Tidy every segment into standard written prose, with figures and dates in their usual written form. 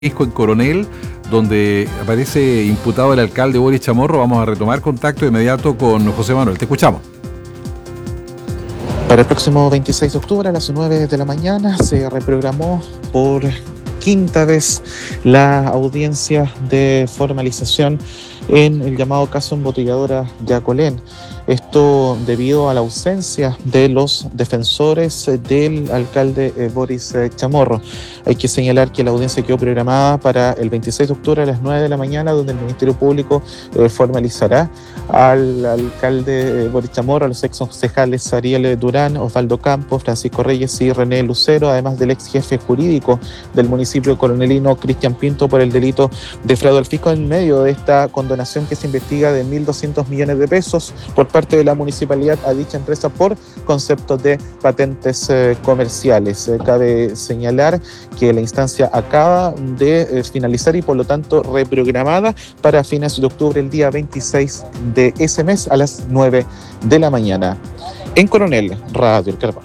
en Coronel, donde aparece imputado el alcalde Boris Chamorro. Vamos a retomar contacto de inmediato con José Manuel. Te escuchamos. Para el próximo 26 de octubre a las 9 de la mañana se reprogramó por quinta vez la audiencia de formalización en el llamado caso embotelladora Yacolén. Esto debido a la ausencia de los defensores del alcalde Boris Chamorro. Hay que señalar que la audiencia quedó programada para el 26 de octubre a las 9 de la mañana, donde el Ministerio Público formalizará al alcalde Boris Chamorro, a los ex concejales Ariel Durán, Osvaldo Campos, Francisco Reyes y René Lucero, además del ex jefe jurídico del municipio coronelino, Cristian Pinto, por el delito de fraude al fisco en medio de esta condonación que se investiga de 1.200 millones de pesos por parte de la municipalidad a dicha empresa por conceptos de patentes comerciales. Cabe señalar que la instancia acaba de finalizar y por lo tanto reprogramada para fines de octubre, el día 26 de ese mes a las 9 de la mañana. En Coronel, Radio El Carvalho.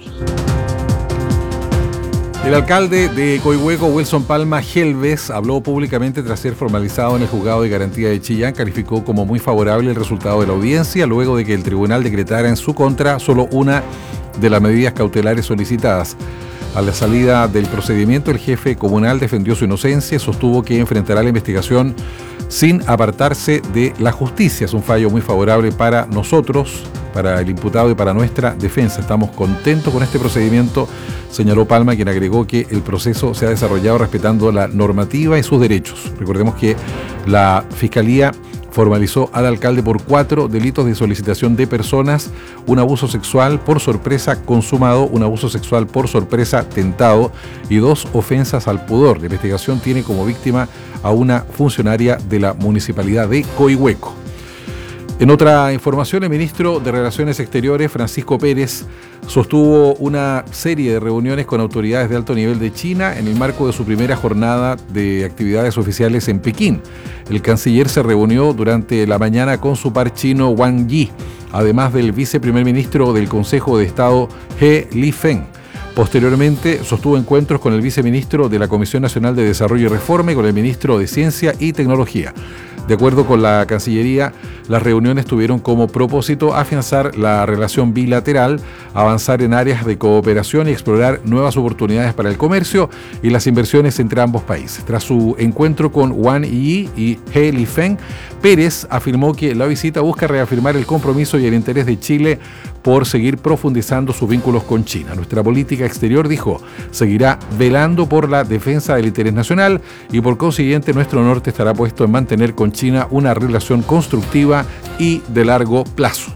El alcalde de Coihueco, Wilson Palma Gelves, habló públicamente tras ser formalizado en el juzgado de garantía de Chillán. Calificó como muy favorable el resultado de la audiencia, luego de que el tribunal decretara en su contra solo una de las medidas cautelares solicitadas. A la salida del procedimiento, el jefe comunal defendió su inocencia y sostuvo que enfrentará la investigación sin apartarse de la justicia. Es un fallo muy favorable para nosotros, para el imputado y para nuestra defensa. Estamos contentos con este procedimiento, señaló Palma, quien agregó que el proceso se ha desarrollado respetando la normativa y sus derechos. Recordemos que la Fiscalía formalizó al alcalde por 4 delitos de solicitación de personas, un abuso sexual por sorpresa consumado, un abuso sexual por sorpresa tentado y 2 ofensas al pudor. La investigación tiene como víctima a una funcionaria de la municipalidad de Coihueco. En otra información, el ministro de Relaciones Exteriores, Francisco Pérez, sostuvo una serie de reuniones con autoridades de alto nivel de China en el marco de su primera jornada de actividades oficiales en Pekín. El canciller se reunió durante la mañana con su par chino Wang Yi, además del viceprimer ministro del Consejo de Estado, He Lifeng. Posteriormente, sostuvo encuentros con el viceministro de la Comisión Nacional de Desarrollo y Reforma y con el ministro de Ciencia y Tecnología. De acuerdo con la Cancillería, las reuniones tuvieron como propósito afianzar la relación bilateral, avanzar en áreas de cooperación y explorar nuevas oportunidades para el comercio y las inversiones entre ambos países. Tras su encuentro con Wang Yi y He Lifeng, Pérez afirmó que la visita busca reafirmar el compromiso y el interés de Chile por seguir profundizando sus vínculos con China. Nuestra política exterior, dijo, seguirá velando por la defensa del interés nacional y por consiguiente nuestro norte estará puesto en mantener con China una relación constructiva y de largo plazo.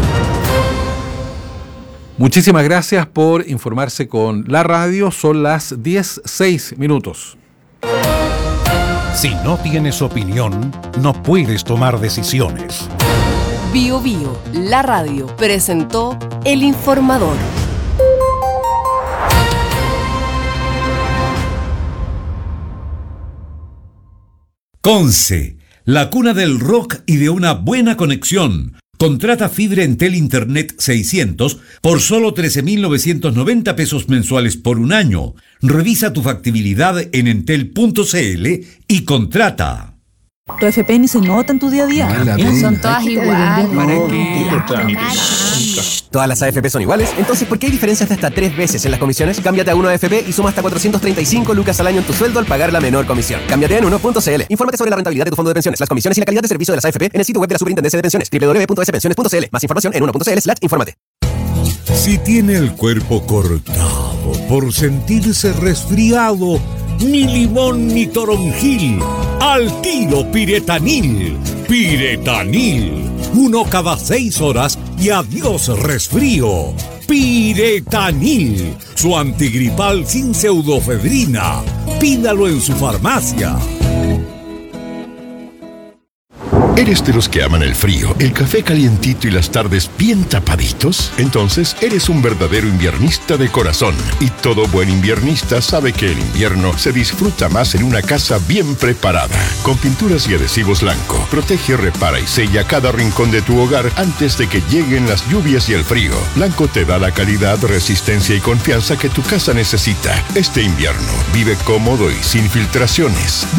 Muchísimas gracias por informarse con la radio. Son las 10:06. Si no tienes opinión, no puedes tomar decisiones. Bio Bio, la radio, presentó El Informador. Conce, la cuna del rock y de una buena conexión. Contrata fibra Entel Internet 600 por solo 13.990 pesos mensuales por un año. Revisa tu factibilidad en entel.cl y contrata. Tu FP ni se nota en tu día a día. Son todas iguales. ¿Todas las AFP son iguales? Entonces, ¿por qué hay diferencias de hasta 3 veces en las comisiones? Cámbiate a 1AFP y suma hasta 435 lucas al año en tu sueldo al pagar la menor comisión. Cámbiate en 1.cl. Infórmate sobre la rentabilidad de tu fondo de pensiones, las comisiones y la calidad de servicio de las AFP en el sitio web de la Superintendencia de Pensiones, www.spensiones.cl. Más información en 1.cl/. Infórmate. Si tiene el cuerpo cortado por sentirse resfriado, ni limón ni toronjil, al tiro Piretanil. Piretanil, 1 cada 6 horas y adiós resfrío. Piretanil, su antigripal sin pseudofedrina. Pídalo en su farmacia. ¿Eres de los que aman el frío, el café calientito y las tardes bien tapaditos? Entonces eres un verdadero inviernista de corazón. Y todo buen inviernista sabe que el invierno se disfruta más en una casa bien preparada. Con pinturas y adhesivos Lanco, protege, repara y sella cada rincón de tu hogar antes de que lleguen las lluvias y el frío. Lanco te da la calidad, resistencia y confianza que tu casa necesita. Este invierno, vive cómodo y sin filtraciones.